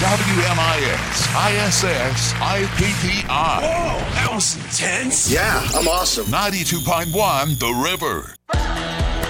WMIS, ISS, IPPI. Whoa, that was intense. Yeah, I'm awesome. 92.1 The River.